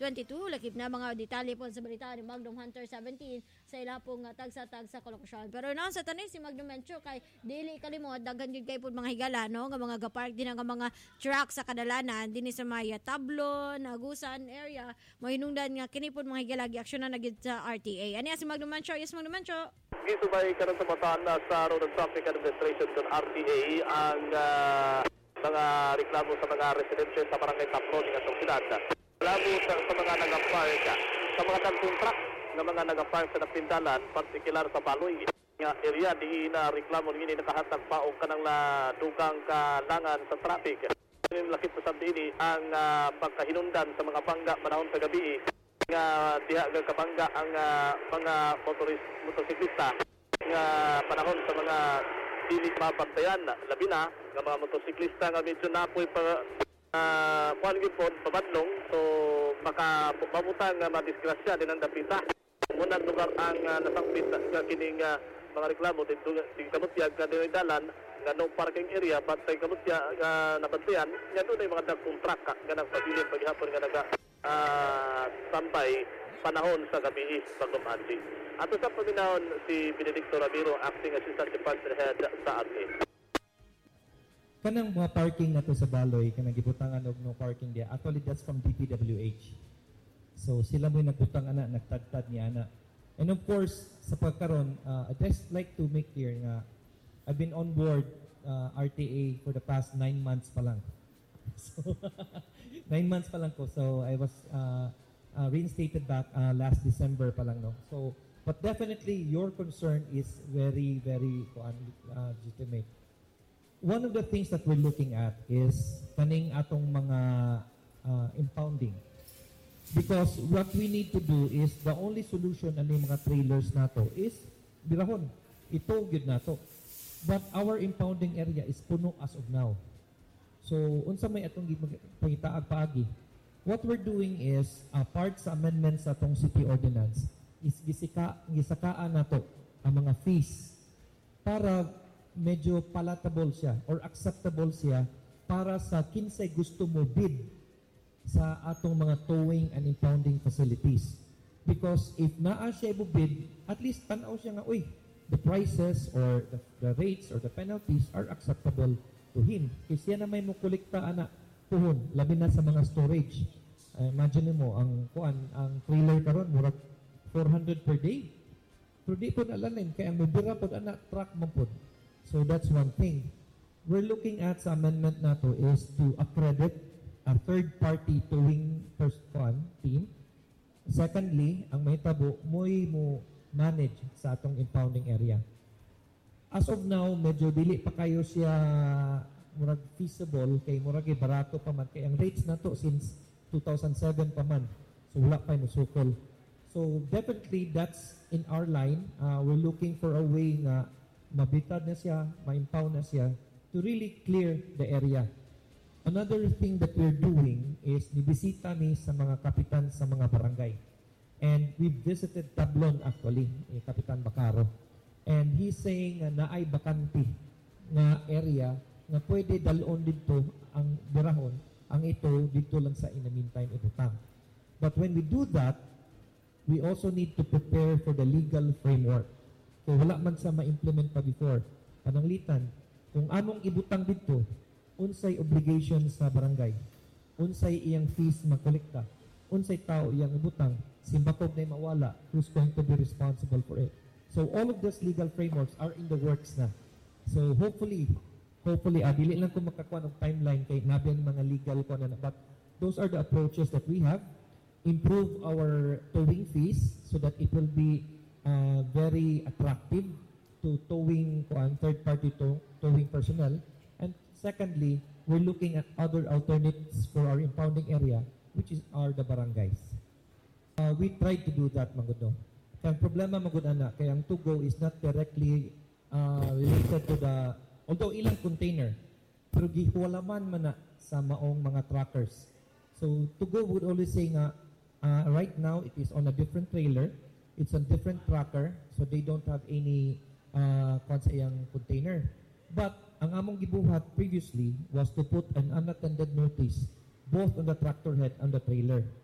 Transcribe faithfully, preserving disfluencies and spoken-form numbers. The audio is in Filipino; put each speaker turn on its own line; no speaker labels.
twenty-two. Lakip na mga detalye po sa balita ni Magnum Hunter seventeen sa ila pong uh, tagsa-tagsa kolokasyon. Pero noon sa tanay si Magnum Mencho kay dili kalimot daghan gyud kay pud mga higala no nga mga gapark din nga mga truck sa kadalanan dinhi sa Maya Tablon, Agusan area mo hinungdan nga kini pud mga higala gi-aksyon na gyud sa R T A. Ani si Magnum Mencho? Yes, Magnum Mencho.
Gisubay karon sa bataan na sa Road and Traffic Administration ng R T A ang uh, mga reklamo sa mga residensya sa Barangay Tablon ng Sosiyedad. Reklamo sa, sa mga nag-park, sa mga kantong truck na mga nag-park sa napindalan, partikular sa Baloy nga area di na reklamo ngini nakahatag pa og kanang la dugang kalangan sa traffic. Ang lakip sa sabdi ang uh, pagkahinundan sa mga bangga manahon sa gabi nga diha nga kabangga ang uh, mga motoris motosiklista nga panahon sa mga dili mabantayan labi na nga mga motosiklista nga medyo napoy pa uh, kuan gyud pod pabadlong so maka mabutang nga madisgrasya din ang dapita muna lugar ang uh, nasangpit nga kining uh, mga reklamo dito di kamutyag nga dinay dalan nga no parking area bantay kamutya nga nabantayan nga dunay mga dagkong truck nga nagpabilin paghapon nga naga uh, tambay panahon sa gabi Magnum Andy. Ato sa paminahon si Benedicto Ramiro, Acting Assistant Department Head sa R T A.
Kanang mga parking na to sa Baloy, kanang gibutangan og no parking dia. Actually, that's from D P W H. So, sila mo'y nagputang ana, nagtagtad niya ana. And of course, sa pagkaron, uh, I'd just like to make clear nga, I've been on board uh, R T A for the past nine months pa lang. So, nine months pa lang ko. So, I was uh, uh, reinstated back uh, last December pa lang, no? So, but definitely, your concern is very, very uh, legitimate. One of the things that we're looking at is kaning atong mga uh, impounding. Because what we need to do is, the only solution ani mga trailers nato is, birahon, ito gyud nato. But our impounding area is puno as of now. So, unsa may atong pangitaag paagi. What we're doing is, uh, part sa amendments sa atong city ordinance, is gisika, gisakaan nato ang mga fees para medyo palatable siya or acceptable siya para sa kinsay gusto mo bid sa atong mga towing and impounding facilities. Because if naa siya bid, at least tanaw siya nga, uy, the prices or the, the rates or the penalties are acceptable to him. Kasi siya na may mukulikta ana tuhon, labi na sa mga storage. Uh, imagine mo, ang kuan, ang trailer karon murag four hundred per day. Pero di po nalanin, kaya ang mabira po ana truck mo po. So that's one thing. We're looking at sa amendment na to is to accredit a third-party towing first one team. Secondly, ang may tabo, mo'y mo manage sa atong impounding area. As of now, medyo dili pa kayo siya murag feasible kay murag barato pa man. Kay ang rates na to since two thousand seven pa man. So wala pa yung sukol. So definitely that's in our line. Uh, we're looking for a way nga mabitad na siya, ma-impound na siya to really clear the area. Another thing that we're doing is nibisita ni sa mga kapitan sa mga barangay. And we visited Tablon actually, eh, Kapitan Bacaro. And he's saying uh, na ay bakanti na area na pwede dalon dito ang birahon, ang ito dito lang sa in the meantime ibutang. But when we do that, we also need to prepare for the legal framework. So wala man sa ma-implement pa before. Pananglitan, kung anong ibutang dito, unsay obligation sa barangay, unsay iyang fees makolekta, unsay tao iyang ibutang, simbakog na mawala, who's going to be responsible for it. So all of these legal frameworks are in the works na. So hopefully, hopefully, ah, dili lang ko makakuha ng timeline kay nabiyan mga legal ko na, but those are the approaches that we have. Improve our towing fees so that it will be uh, very attractive to towing uh, third-party tow, towing personnel. And secondly, we're looking at other alternatives for our impounding area, which is are the barangays. Uh, we tried to do that, Magudo. Kaya ang problema, Magudo, na, kaya ang to go is not directly uh, related to the, although ilang container, pero gihuwalaman man na sa maong mga truckers. So to go would always say nga, uh, right now it is on a different trailer, it's on different trucker, so they don't have any uh, konsayang container. But ang among gibuhat previously was to put an unattended notice both on the tractor head and the trailer.